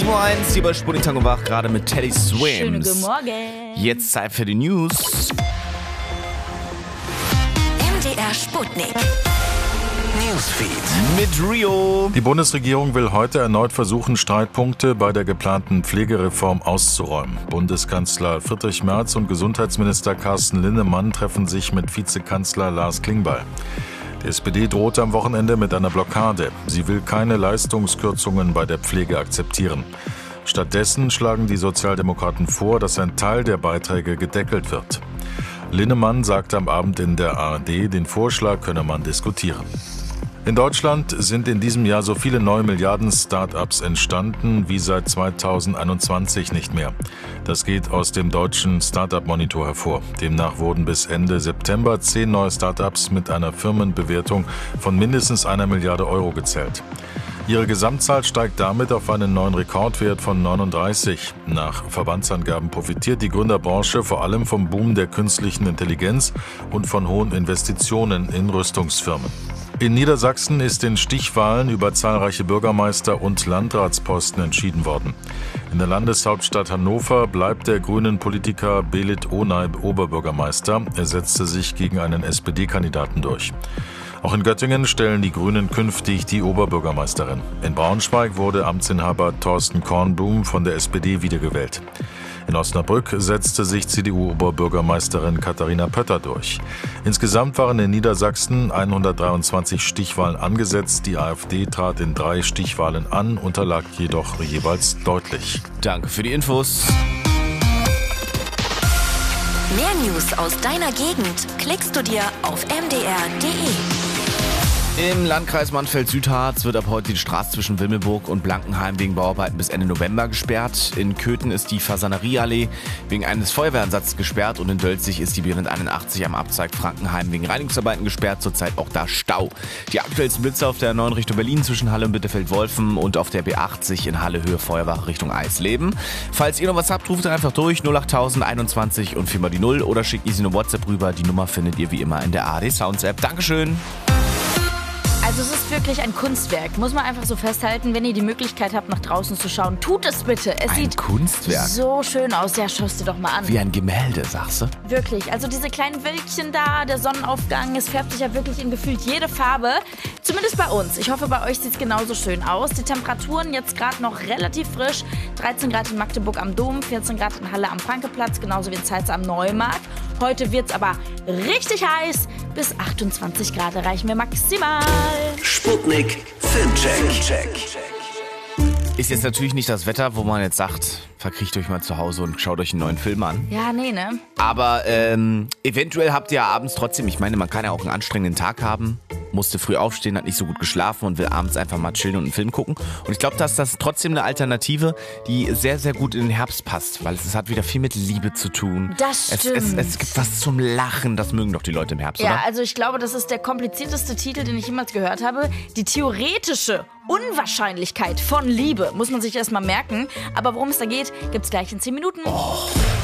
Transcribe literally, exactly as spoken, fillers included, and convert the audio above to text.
sieben Uhr eins, hier bei Sputnik Tango wach, gerade mit Teddy Swims. Schönen guten Morgen. Jetzt Zeit für die News. M D R Sputnik. Newsfeed. Mit Rio. Die Bundesregierung will heute erneut versuchen, Streitpunkte bei der geplanten Pflegereform auszuräumen. Bundeskanzler Friedrich Merz und Gesundheitsminister Carsten Linnemann treffen sich mit Vizekanzler Lars Klingbeil. Die S P D drohte am Wochenende mit einer Blockade. Sie will keine Leistungskürzungen bei der Pflege akzeptieren. Stattdessen schlagen die Sozialdemokraten vor, dass ein Teil der Beiträge gedeckelt wird. Linnemann sagte am Abend in der A R D, den Vorschlag könne man diskutieren. In Deutschland sind in diesem Jahr so viele neue Milliarden-Start-ups entstanden wie seit zweitausendeinundzwanzig nicht mehr. Das geht aus dem deutschen Start-up-Monitor hervor. Demnach wurden bis Ende September zehn neue Start-ups mit einer Firmenbewertung von mindestens einer Milliarde Euro gezählt. Ihre Gesamtzahl steigt damit auf einen neuen Rekordwert von neununddreißig. Nach Verbandsangaben profitiert die Gründerbranche vor allem vom Boom der künstlichen Intelligenz und von hohen Investitionen in Rüstungsfirmen. In Niedersachsen ist in Stichwahlen über zahlreiche Bürgermeister- und Landratsposten entschieden worden. In der Landeshauptstadt Hannover bleibt der grünen Politiker Belit Onay Oberbürgermeister. Er setzte sich gegen einen S P D-Kandidaten durch. Auch in Göttingen stellen die Grünen künftig die Oberbürgermeisterin. In Braunschweig wurde Amtsinhaber Thorsten Kornblum von der S P D wiedergewählt. In Osnabrück setzte sich C D U-Oberbürgermeisterin Katharina Pötter durch. Insgesamt waren in Niedersachsen hundertdreiundzwanzig Stichwahlen angesetzt. Die AfD trat in drei Stichwahlen an, unterlag jedoch jeweils deutlich. Danke für die Infos. Mehr News aus deiner Gegend klickst du dir auf m d r punkt d e. Im Landkreis Mannfeld-Südharz wird ab heute die Straße zwischen Wimmelburg und Blankenheim wegen Bauarbeiten bis Ende November gesperrt. In Köthen ist die Fasanerieallee wegen eines Feuerwehreinsatzes gesperrt und in Dölzig ist die B hunderteinundachtzig am Abzweig Frankenheim wegen Reinigungsarbeiten gesperrt. Zurzeit auch da Stau. Die aktuellsten Blitze auf der neuen Richtung Berlin zwischen Halle und Bitterfeld-Wolfen und auf der B achtzig in Halle Höhe Feuerwache Richtung Eisleben. Falls ihr noch was habt, ruft dann einfach durch null acht null null einundzwanzig und vier mal die null oder schickt ihr sie eine WhatsApp rüber. Die Nummer findet ihr wie immer in der A R D Sounds App. Dankeschön. Also es ist wirklich ein Kunstwerk, muss man einfach so festhalten. Wenn ihr die Möglichkeit habt, nach draußen zu schauen, tut es bitte. Es Ein sieht Kunstwerk? so schön aus. Ja, schau's dir doch mal an. Wie ein Gemälde, sagst du? Wirklich, also diese kleinen Wölkchen da, der Sonnenaufgang, es färbt sich ja wirklich in gefühlt jede Farbe. Zumindest bei uns. Ich hoffe, bei euch sieht es genauso schön aus. Die Temperaturen jetzt gerade noch relativ frisch. dreizehn Grad in Magdeburg am Dom, vierzehn Grad in Halle am Frankeplatz, genauso wie in Zeitz am Neumarkt. Heute wird es aber richtig heiß. Bis achtundzwanzig Grad erreichen wir maximal. Sputnik Filmcheck. Ist jetzt natürlich nicht das Wetter, wo man jetzt sagt, verkriecht euch mal zu Hause und schaut euch einen neuen Film an. Ja, nee, ne? Aber ähm, eventuell habt ihr ja abends trotzdem, ich meine, man kann ja auch einen anstrengenden Tag haben, musste früh aufstehen, hat nicht so gut geschlafen und will abends einfach mal chillen und einen Film gucken. Und ich glaube, dass das trotzdem eine Alternative, die sehr, sehr gut in den Herbst passt, weil es, es hat wieder viel mit Liebe zu tun. Das stimmt. Es, es, es gibt was zum Lachen, das mögen doch die Leute im Herbst, Ja, oder? also ich glaube, das ist der komplizierteste Titel, den ich jemals gehört habe. Die theoretische Unwahrscheinlichkeit von Liebe. Muss man sich erstmal merken. Aber worum es da geht, gibt's gleich in zehn Minuten. Oh.